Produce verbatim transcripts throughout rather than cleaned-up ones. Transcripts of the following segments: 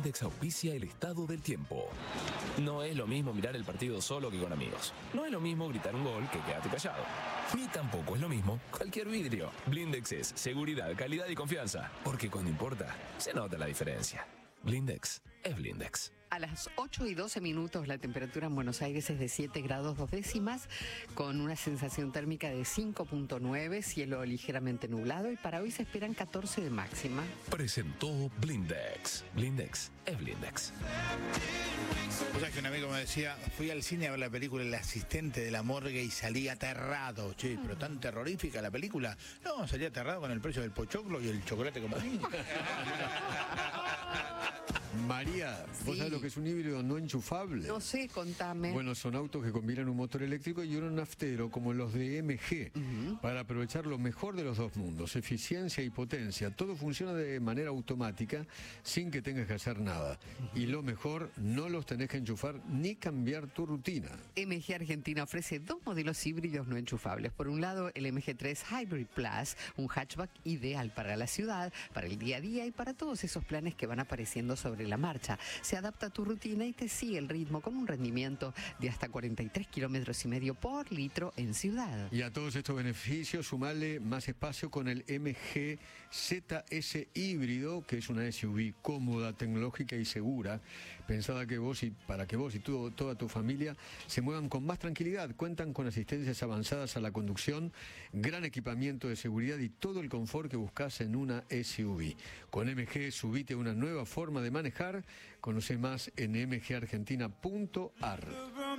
Blindex auspicia el estado del tiempo. No es lo mismo mirar el partido solo que con amigos. No es lo mismo gritar un gol que quedarte callado. Ni tampoco es lo mismo cualquier vidrio. Blindex es seguridad, calidad y confianza. Porque cuando importa, se nota la diferencia. Blindex es Blindex. A las ocho y doce minutos la temperatura en Buenos Aires es de siete grados dos décimas, con una sensación térmica de cinco punto nueve, cielo ligeramente nublado, y para hoy se esperan catorce de máxima. Presentó Blindex. Blindex es Blindex. O sea que un amigo me decía, fui al cine a ver la película El asistente de la morgue y salí aterrado. Che, pero tan terrorífica la película. No, salí aterrado con el precio del pochoclo y el chocolate con maní. María, ¿vos Sí. sabés lo que es un híbrido no enchufable? No sé, contame. Bueno, son autos que combinan un motor eléctrico y uno naftero, como los de M G, uh-huh. para aprovechar lo mejor de los dos mundos, eficiencia y potencia. Todo funciona de manera automática, sin que tengas que hacer nada. Uh-huh. Y lo mejor, no los tenés que enchufar ni cambiar tu rutina. M G Argentina ofrece dos modelos híbridos no enchufables. Por un lado, el M G tres Hybrid Plus, un hatchback ideal para la ciudad, para el día a día y para todos esos planes que van apareciendo sobre la marcha. Se adapta a tu rutina y te sigue el ritmo con un rendimiento de hasta cuarenta y tres kilómetros y medio por litro en ciudad. Y a todos estos beneficios, sumale más espacio con el M G Z S híbrido, que es una S U V cómoda, tecnológica y segura, pensada que vos y para que vos y tu, toda tu familia se muevan con más tranquilidad. Cuentan con asistencias avanzadas a la conducción, gran equipamiento de seguridad y todo el confort que buscas en una S U V. Con M G subite una nueva forma de manejar. Conoce más en m g argentina punto a r.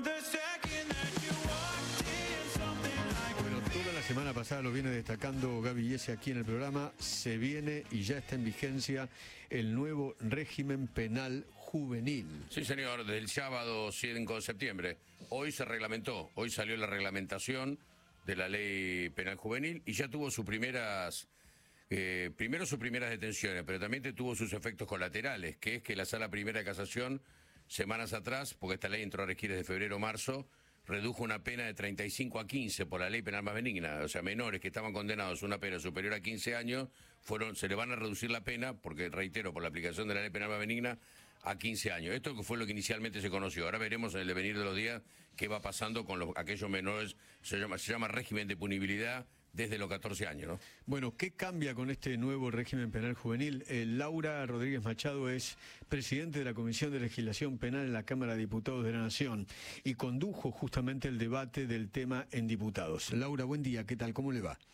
Bueno, toda la semana pasada lo viene destacando Gaby Yese aquí en el programa. Se viene y ya está en vigencia el nuevo régimen penal juvenil. Sí, señor, del sábado cinco de septiembre. Hoy se reglamentó, hoy salió la reglamentación de la ley penal juvenil y ya tuvo sus primeras... Eh, primero sus primeras detenciones, pero también tuvo sus efectos colaterales, que es que la Sala Primera de Casación, semanas atrás, porque esta ley entró a regir desde febrero o marzo, redujo una pena de treinta y cinco a quince por la ley penal más benigna. O sea, menores que estaban condenados a una pena superior a quince años, fueron, se le van a reducir la pena, porque reitero, por la aplicación de la ley penal más benigna, a quince años. Esto fue lo que inicialmente se conoció. Ahora veremos en el devenir de los días qué va pasando con los, aquellos menores, se llama, se llama régimen de punibilidad, desde los catorce años, ¿no? Bueno, ¿qué cambia con este nuevo régimen penal juvenil? Eh, Laura Rodríguez Machado es presidente de la Comisión de Legislación Penal en la Cámara de Diputados de la Nación y condujo justamente el debate del tema en diputados. Laura, buen día, ¿qué tal? ¿Cómo le va?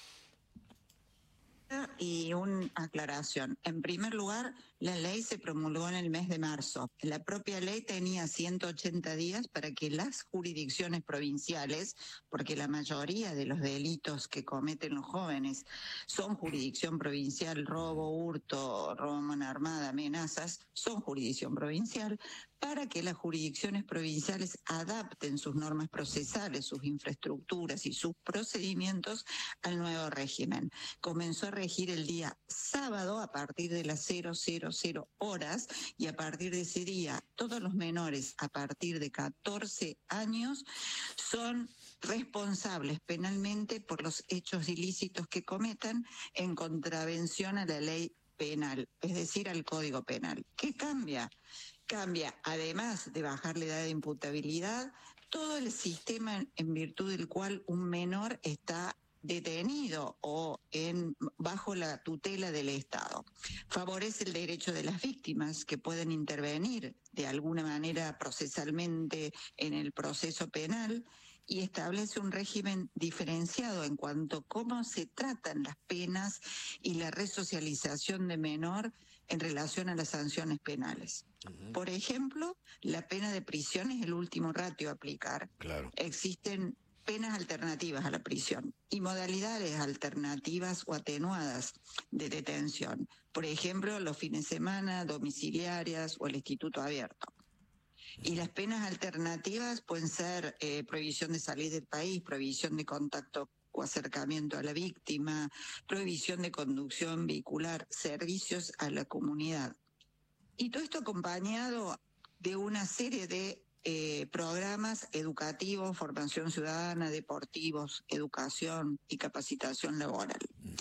Y una aclaración. En primer lugar, la ley se promulgó en el mes de marzo. La propia ley tenía ciento ochenta días para que las jurisdicciones provinciales, porque la mayoría de los delitos que cometen los jóvenes son jurisdicción provincial, robo, hurto, robo a mano armada, amenazas, son jurisdicción provincial, para que las jurisdicciones provinciales adapten sus normas procesales, sus infraestructuras y sus procedimientos al nuevo régimen. Comenzó a regir el día sábado a partir de las cero cero cero horas y a partir de ese día todos los menores a partir de catorce años son responsables penalmente por los hechos ilícitos que cometan en contravención a la ley penal, es decir, al Código Penal. ¿Qué cambia? Cambia, además de bajar la edad de imputabilidad, todo el sistema en virtud del cual un menor está detenido o en bajo la tutela del Estado. Favorece el derecho de las víctimas que pueden intervenir de alguna manera procesalmente en el proceso penal y establece un régimen diferenciado en cuanto a cómo se tratan las penas y la resocialización de menor en relación a las sanciones penales. Uh-huh. Por ejemplo, la pena de prisión es el último ratio a aplicar. Claro. Existen penas alternativas a la prisión y modalidades alternativas o atenuadas de detención. Por ejemplo, los fines de semana, domiciliarias o el instituto abierto. Y las penas alternativas pueden ser eh, prohibición de salir del país, prohibición de contacto o acercamiento a la víctima, prohibición de conducción vehicular, servicios a la comunidad. Y todo esto acompañado de una serie de eh, programas educativos, formación ciudadana, deportivos, educación y capacitación laboral.